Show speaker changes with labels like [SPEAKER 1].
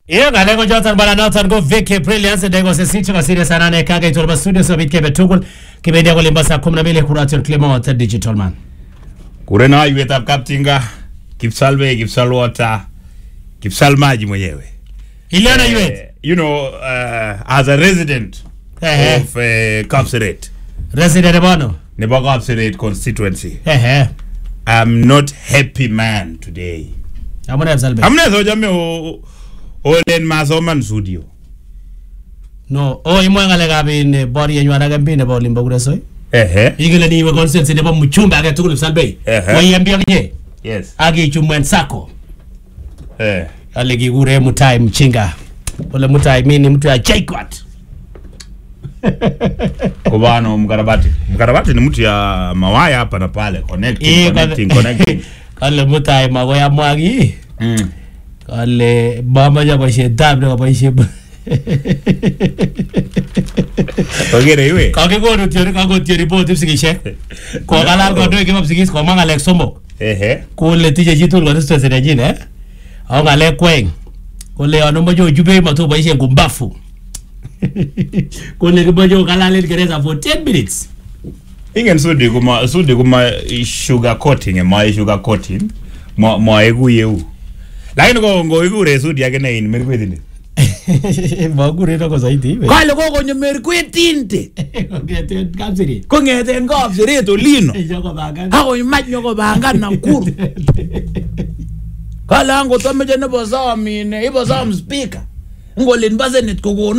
[SPEAKER 1] Iyo galego Johnson bala Norton go Vicky Brilliance dego se sicho ka serious sana ne kaga ito ba studio so bit kebe tugul kibedia ko limba saa 12 kuration Clement Digital Man.
[SPEAKER 2] Kurena iweta Kaptinga Kipsalwe Kipsalwata Kipsalmaji mwenyewe.
[SPEAKER 1] Iliana iwet.
[SPEAKER 2] You know as a resident of Kapseret.
[SPEAKER 1] Resident bono.
[SPEAKER 2] Nebo Kapseret constituency. I'm not happy man today.
[SPEAKER 1] Amuna Kapsalbe.
[SPEAKER 2] Amuna so jame Olen masoman studio.
[SPEAKER 1] No, imo ngale gabi ne body yenyu gambi ne bo limba kureso. Igile ni we consensus ne bo muchumba age tukulu Kapsalbe. Wa yambia nye.
[SPEAKER 2] Yes.
[SPEAKER 1] Agi chumwen sako. Aligi gure mutai mchinga. Ole mutai mini mtu ya Jaikwat.
[SPEAKER 2] Kubano mkarabati. Mkarabati ni mtu ya mawaya hapa na pale connecting.
[SPEAKER 1] Kale mutai magoya mwagi. Kale mama ya baishe tab na baishe.
[SPEAKER 2] Ogere iwe.
[SPEAKER 1] Kage go no tiori bo tipsikishe. Ko kala go do ke mapsikis ko manga lek somo. Ko le tije jitul go stress ne jine. Au ngale kweng. Ko le ono mojo jube mato baishe ngumbafu. Ko le mojo kala le gereza for 10 minutes.
[SPEAKER 2] Ingen sudi kuma sugar coating sugar coating mo egu yeu. Lakini ngo igure sudi yake na in merkwetinde.
[SPEAKER 1] Magure ndo zaidi.
[SPEAKER 2] Kale ko konyo merkwetinde.
[SPEAKER 1] Ngeten Kapseret.
[SPEAKER 2] Ko ngeten Kapseret olino.
[SPEAKER 1] Yoko bangan.
[SPEAKER 2] Ako imatnyo ko bangan na nkuru. Kala ngo tomeje nebo sawa mine, ibo sawa speaker. Ngolin baze net ko